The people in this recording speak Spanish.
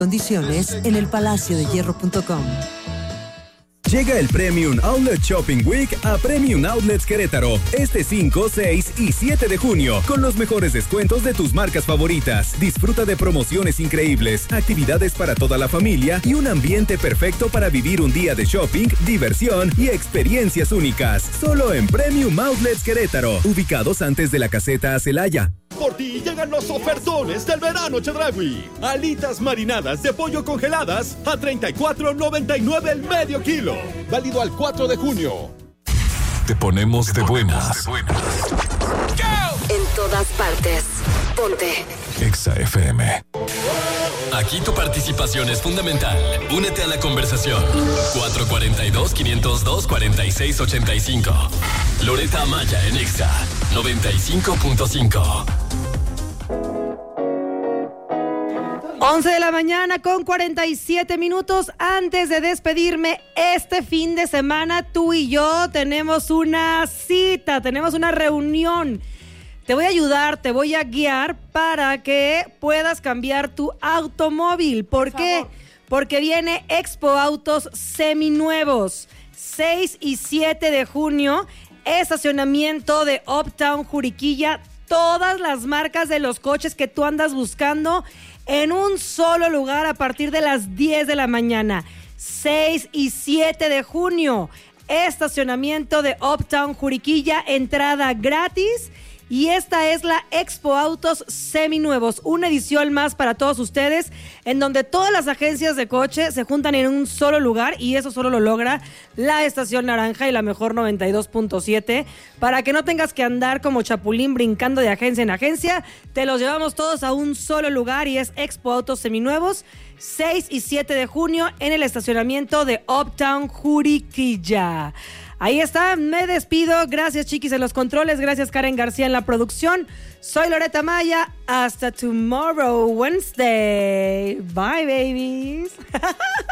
Condiciones en elpalaciodehierro.com. Llega el Premium Outlet Shopping Week a Premium Outlets Querétaro este 5, 6 y 7 de junio con los mejores descuentos de tus marcas favoritas. Disfruta de promociones increíbles, actividades para toda la familia y un ambiente perfecto para vivir un día de shopping, diversión y experiencias únicas. Solo en Premium Outlets Querétaro, ubicados antes de la caseta a Celaya. Por ti llegan los ofertones del verano Chedraui. Alitas marinadas de pollo congeladas a $34.99 el medio kilo. Válido al 4 de junio. Te ponemos de buenas. En todas partes. Ponte Exa FM. Aquí tu participación es fundamental. Únete a la conversación. 442-502-4685. Loreta Amaya en Exa 95.5. 11 de la mañana con 47 minutos. Antes de despedirme, este fin de semana tú y yo tenemos una cita, tenemos una reunión. Te voy a ayudar, te voy a guiar para que puedas cambiar tu automóvil. ¿Por qué? Porque viene Expo Autos Seminuevos. 6 y 7 de junio, estacionamiento de Uptown Juriquilla. Todas las marcas de los coches que tú andas buscando en un solo lugar a partir de las 10 de la mañana. 6 y 7 de junio, estacionamiento de Uptown Juriquilla, entrada gratis. Y esta es la Expo Autos Seminuevos, una edición más para todos ustedes, en donde todas las agencias de coche se juntan en un solo lugar, y eso solo lo logra la Estación Naranja y la Mejor 92.7, para que no tengas que andar como chapulín brincando de agencia en agencia. Te los llevamos todos a un solo lugar, y es Expo Autos Seminuevos, 6 y 7 de junio, en el estacionamiento de Uptown Juriquilla. Ahí está, me despido. Gracias, Chiquis, en los controles. Gracias, Karen García, en la producción. Soy Loreta Maya. Hasta tomorrow, Wednesday. Bye, babies.